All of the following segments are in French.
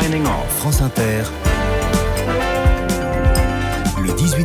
Signing Off. France Inter, le 18-20.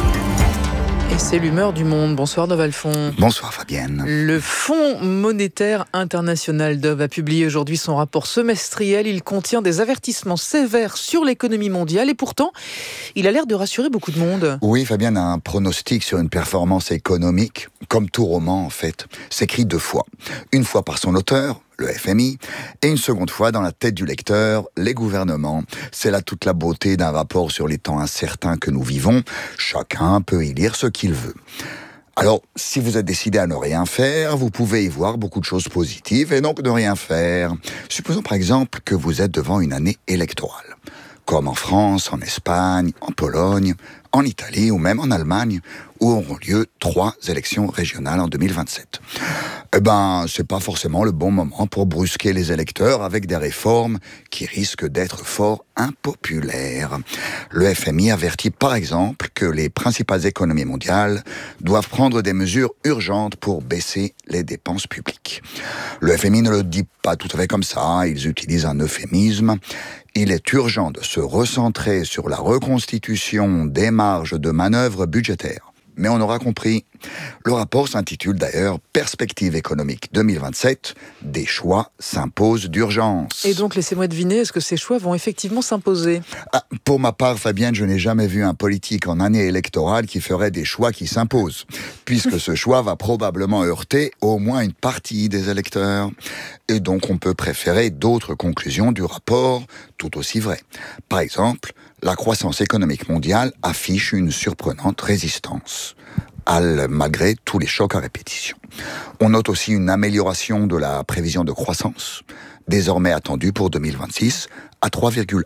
Et c'est l'humeur du monde. Bonsoir Dov Alphon. Bonsoir Fabienne. Le Fonds monétaire international, Dov, a publié aujourd'hui son rapport semestriel. Il contient des avertissements sévères sur l'économie mondiale et pourtant, il a l'air de rassurer beaucoup de monde. Oui, Fabienne a un pronostic sur une performance économique, comme tout roman en fait, s'écrit 2 fois. Une fois par son auteur, le FMI, et une seconde fois dans la tête du lecteur, les gouvernements. C'est là toute la beauté d'un rapport sur les temps incertains que nous vivons. Chacun peut y lire ce qu'il veut. Alors, si vous êtes décidé à ne rien faire, vous pouvez y voir beaucoup de choses positives et donc ne rien faire. Supposons par exemple que vous êtes devant une année électorale, comme en France, en Espagne, en Pologne, en Italie ou même en Allemagne, où auront lieu 3 élections régionales en 2027. Eh ben, c'est pas forcément le bon moment pour brusquer les électeurs avec des réformes qui risquent d'être fort impopulaires. Le FMI avertit par exemple que les principales économies mondiales doivent prendre des mesures urgentes pour baisser les dépenses publiques. Le FMI ne le dit pas tout à fait comme ça, ils utilisent un euphémisme. Il est urgent de se recentrer sur la reconstitution des marges de manœuvre budgétaires. Mais on aura compris. Le rapport s'intitule d'ailleurs « Perspective économique 2027, des choix s'imposent d'urgence ». Et donc, laissez-moi deviner, est-ce que ces choix vont effectivement s'imposer ? Pour ma part, Fabienne, je n'ai jamais vu un politique en année électorale qui ferait des choix qui s'imposent, puisque ce choix va probablement heurter au moins une partie des électeurs. Et donc, on peut préférer d'autres conclusions du rapport tout aussi vraies. Par exemple, la croissance économique mondiale affiche une surprenante résistance, malgré tous les chocs à répétition. On note aussi une amélioration de la prévision de croissance, désormais attendue pour 2026 à 3,1%.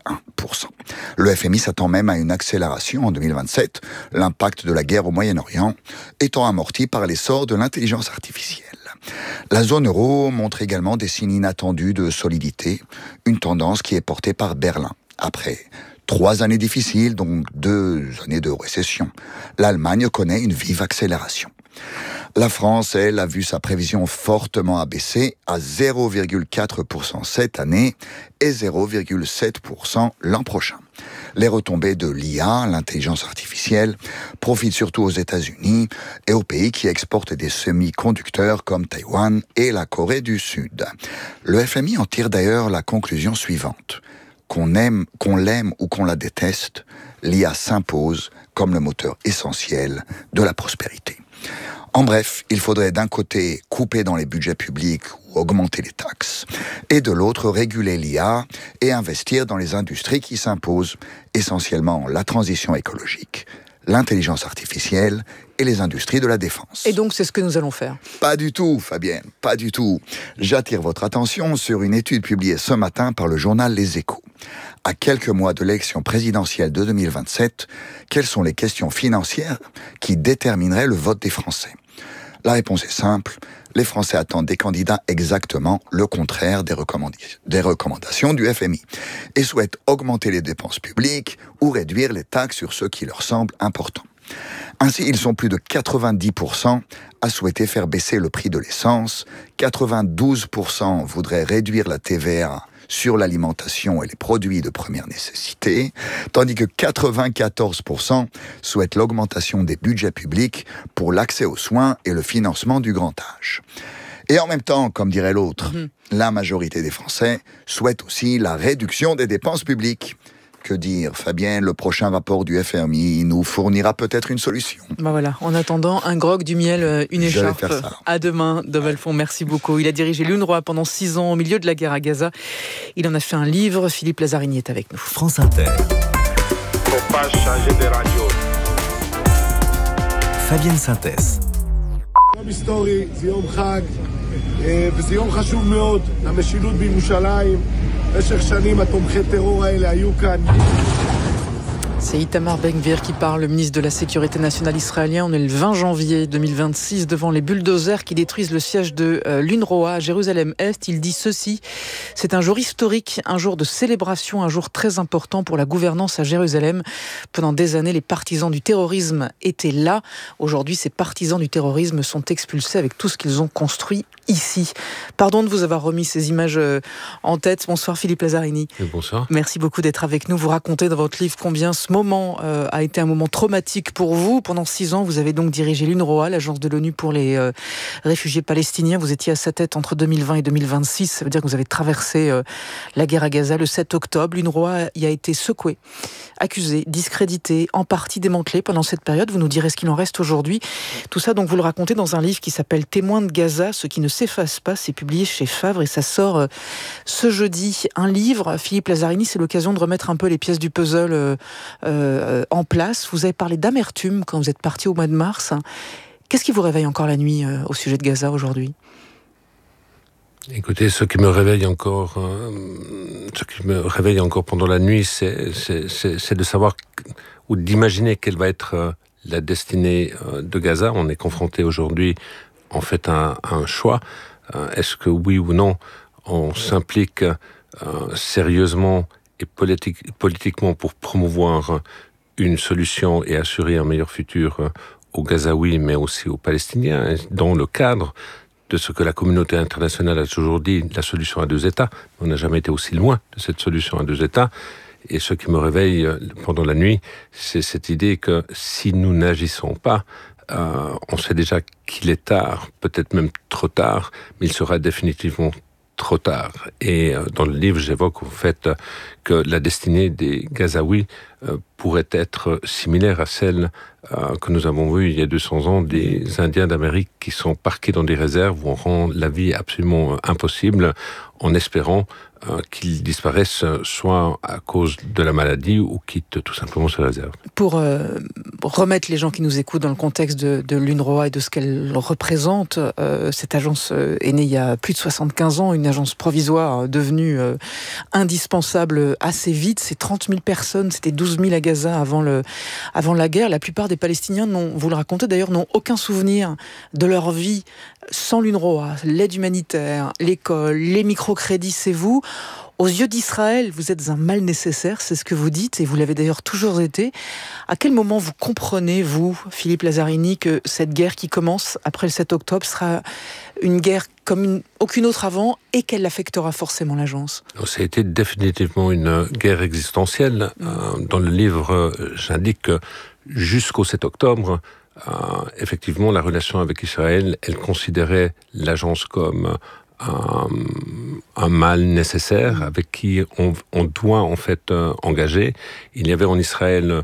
Le FMI s'attend même à une accélération en 2027, l'impact de la guerre au Moyen-Orient étant amorti par l'essor de l'intelligence artificielle. La zone euro montre également des signes inattendus de solidité, une tendance qui est portée par Berlin. Après 3 années difficiles, donc 2 années de récession, l'Allemagne connaît une vive accélération. La France, elle, a vu sa prévision fortement abaissée à 0,4% cette année et 0,7% l'an prochain. Les retombées de l'IA, l'intelligence artificielle, profitent surtout aux États-Unis et aux pays qui exportent des semi-conducteurs comme Taïwan et la Corée du Sud. Le FMI en tire d'ailleurs la conclusion suivante. Qu'on l'aime ou qu'on la déteste, l'IA s'impose comme le moteur essentiel de la prospérité. En bref, il faudrait d'un côté couper dans les budgets publics ou augmenter les taxes, et de l'autre réguler l'IA et investir dans les industries qui s'imposent, essentiellement la transition écologique, l'intelligence artificielle et les industries de la défense. Et donc, c'est ce que nous allons faire ? Pas du tout, Fabienne, pas du tout. J'attire votre attention sur une étude publiée ce matin par le journal Les Échos. À quelques mois de l'élection présidentielle de 2027, quelles sont les questions financières qui détermineraient le vote des Français ? La réponse est simple. Les Français attendent des candidats exactement le contraire des recommandations du FMI et souhaitent augmenter les dépenses publiques ou réduire les taxes sur ce qui leur semble important. Ainsi, ils sont plus de 90% à souhaiter faire baisser le prix de l'essence, 92% voudraient réduire la TVA sur l'alimentation et les produits de première nécessité, tandis que 94% souhaitent l'augmentation des budgets publics pour l'accès aux soins et le financement du grand âge. Et en même temps, comme dirait l'autre, la majorité des Français souhaitent aussi la réduction des dépenses publiques. Que dire, Fabienne, le prochain rapport du FMI nous fournira peut-être une solution. Ben voilà, en attendant, un grog, du miel, une écharpe. Je vais faire ça. À demain, Dov Alphon, merci beaucoup. Il a dirigé l'UNRWA pendant 6 ans au milieu de la guerre à Gaza. Il en a fait un livre. Philippe Lazzarini est avec nous. France Inter. Faut pas changer de radio. Fabienne Synthèse. יום היסטורי, זה יום חג, וזה יום חשוב מאוד, המשילות בירושלים. במשך שנים התומכי טרור האלה היו כאן. C'est Itamar Ben-Gvir qui parle, le ministre de la Sécurité nationale israélien. On est le 20 janvier 2026 devant les bulldozers qui détruisent le siège de l'UNRWA à Jérusalem-Est. Il dit ceci: c'est un jour historique, un jour de célébration, un jour très important pour la gouvernance à Jérusalem. Pendant des années, les partisans du terrorisme étaient là. Aujourd'hui, ces partisans du terrorisme sont expulsés avec tout ce qu'ils ont construit ici. Pardon de vous avoir remis ces images en tête. Bonsoir Philippe Lazzarini. Bonsoir. Merci beaucoup d'être avec nous. Vous racontez dans votre livre combien ce moment a été un moment traumatique pour vous. Pendant 6 ans, vous avez donc dirigé l'UNRWA, l'agence de l'ONU pour les réfugiés palestiniens. Vous étiez à sa tête entre 2020 et 2026. Ça veut dire que vous avez traversé la guerre à Gaza le 7 octobre. L'UNRWA y a été secouée, accusée, discréditée, en partie démantelée pendant cette période. Vous nous direz ce qu'il en reste aujourd'hui. Tout ça, donc, vous le racontez dans un livre qui s'appelle Témoins de Gaza, ce qui ne s'efface pas. C'est publié chez Favre et ça sort ce jeudi. Un livre, Philippe Lazzarini, c'est l'occasion de remettre un peu les pièces du puzzle en place. Vous avez parlé d'amertume quand vous êtes parti au mois de mars. Qu'est-ce qui vous réveille encore la nuit au sujet de Gaza aujourd'hui ? Écoutez, ce qui me réveille encore pendant la nuit, c'est de savoir ou d'imaginer quelle va être la destinée de Gaza. On est confronté aujourd'hui, en fait, à un choix. Est-ce que oui ou non, on s'implique sérieusement et politiquement pour promouvoir une solution et assurer un meilleur futur aux Gazaouis, mais aussi aux Palestiniens, dans le cadre de ce que la communauté internationale a toujours dit, la solution à 2 États. On n'a jamais été aussi loin de cette solution à 2 États. Et ce qui me réveille pendant la nuit, c'est cette idée que si nous n'agissons pas, on sait déjà qu'il est tard, peut-être même trop tard, mais il sera définitivement trop tard. Et dans le livre, j'évoque au fait que la destinée des Gazaouis pourrait être similaire à celle que nous avons vue il y a 200 ans des Indiens d'Amérique qui sont parqués dans des réserves où on rend la vie absolument impossible en espérant qu'ils disparaissent soit à cause de la maladie ou quittent tout simplement ces réserves. Pour remettre les gens qui nous écoutent dans le contexte de l'UNRWA et de ce qu'elle représente, cette agence est née il y a plus de 75 ans, une agence provisoire devenue indispensable assez vite. C'est 30 000 personnes, c'était 12 000 à Gaza avant la guerre. La plupart des Palestiniens, vous le racontez d'ailleurs, n'ont aucun souvenir de leur vie sans l'UNRWA, l'aide humanitaire, l'école, les microcrédits, c'est vous. Aux yeux d'Israël, vous êtes un mal nécessaire, c'est ce que vous dites, et vous l'avez d'ailleurs toujours été. À quel moment vous comprenez, vous, Philippe Lazzarini, que cette guerre qui commence après le 7 octobre sera une guerre comme aucune autre avant, et qu'elle affectera forcément l'agence ? Ça a été définitivement une guerre existentielle. Dans le livre, j'indique que jusqu'au 7 octobre, effectivement, la relation avec Israël, elle considérait l'agence comme un mal nécessaire avec qui on doit en fait engager. Il y avait en Israël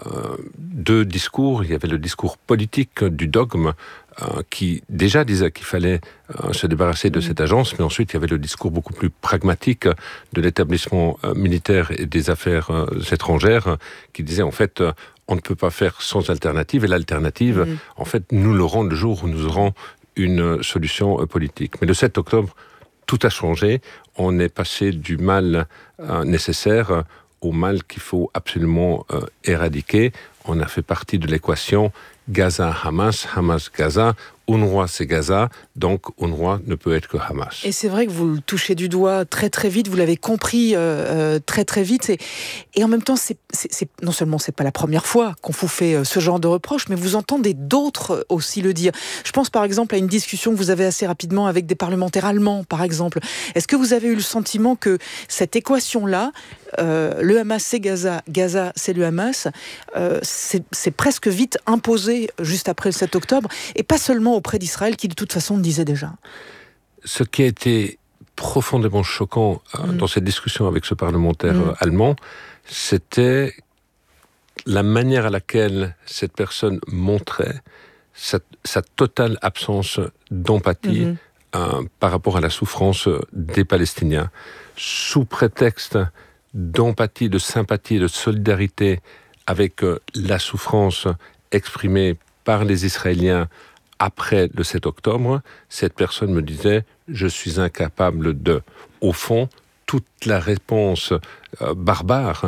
2 discours. Il y avait le discours politique du dogme qui déjà disait qu'il fallait se débarrasser de cette agence, mais ensuite il y avait le discours beaucoup plus pragmatique de l'établissement militaire et des affaires étrangères qui disait en fait on ne peut pas faire sans alternative, et l'alternative en fait nous l'aurons le jour où nous aurons une solution politique. Mais le 7 octobre, tout a changé. On est passé du mal nécessaire au mal qu'il faut absolument éradiquer. On a fait partie de l'équation Gaza-Hamas, Hamas-Gaza. UNRWA, c'est Gaza, donc UNRWA ne peut être que Hamas. Et c'est vrai que vous le touchez du doigt très très vite, vous l'avez compris très très vite, et en même temps, non seulement c'est pas la première fois qu'on vous fait ce genre de reproches, mais vous entendez d'autres aussi le dire. Je pense par exemple à une discussion que vous avez assez rapidement avec des parlementaires allemands, par exemple. Est-ce que vous avez eu le sentiment que cette équation-là, le Hamas c'est Gaza, Gaza c'est le Hamas, c'est presque vite imposé juste après le 7 octobre, et pas seulement auprès d'Israël, qui de toute façon le disait déjà. Ce qui a été profondément choquant dans cette discussion avec ce parlementaire allemand, c'était la manière à laquelle cette personne montrait sa totale absence d'empathie par rapport à la souffrance des Palestiniens. Sous prétexte d'empathie, de sympathie, de solidarité avec la souffrance exprimée par les Israéliens après le 7 octobre, cette personne me disait « je suis incapable de ». Au fond, toute la réponse barbare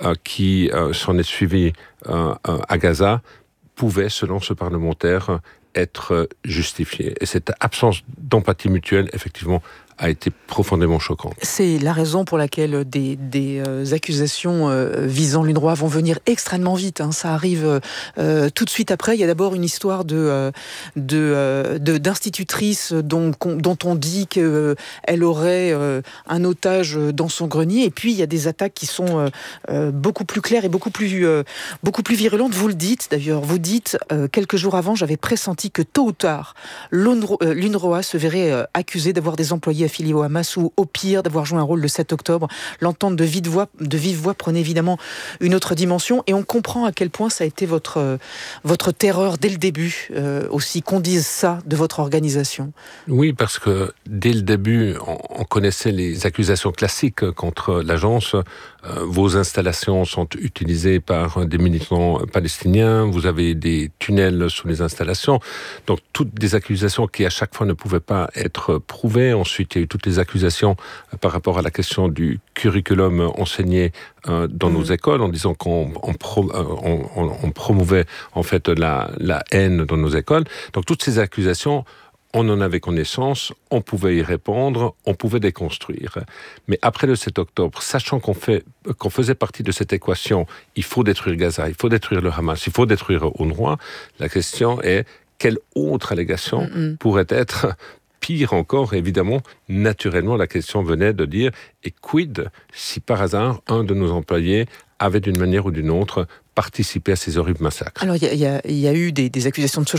qui s'en est suivi à Gaza pouvait, selon ce parlementaire, être justifiée. Et cette absence d'empathie mutuelle, effectivement, a été profondément choquante. C'est la raison pour laquelle des accusations visant l'UNRWA vont venir extrêmement vite. Ça arrive tout de suite après. Il y a d'abord une histoire d'institutrice dont on dit qu'elle aurait un otage dans son grenier. Et puis il y a des attaques qui sont beaucoup plus claires et beaucoup plus virulentes. Vous le dites d'ailleurs. Vous dites quelques jours avant, j'avais pressenti que tôt ou tard, l'UNRWA se verrait accusée d'avoir des employés affiliés au Hamas ou au pire d'avoir joué un rôle le 7 octobre. L'entente de vive voix prenait évidemment une autre dimension et on comprend à quel point ça a été votre terreur dès le début aussi qu'on dise ça de votre organisation. Oui, parce que dès le début, on connaissait les accusations classiques contre l'agence. Vos installations sont utilisées par des militants palestiniens, vous avez des tunnels sous les installations, donc toutes des accusations qui à chaque fois ne pouvaient pas être prouvées. Ensuite, il y a eu toutes les accusations par rapport à la question du curriculum enseigné dans nos écoles, en disant qu'on promouvait en fait la haine dans nos écoles. Donc toutes ces accusations, on en avait connaissance, on pouvait y répondre, on pouvait déconstruire. Mais après le 7 octobre, sachant qu'on faisait partie de cette équation, il faut détruire Gaza, il faut détruire le Hamas, il faut détruire UNRWA, la question est quelle autre allégation pourrait être pire encore, évidemment, naturellement, la question venait de dire « Et quid si par hasard, un de nos employés avait d'une manière ou d'une autre participé à ces horribles massacres ?» Alors, il y a eu des accusations de ce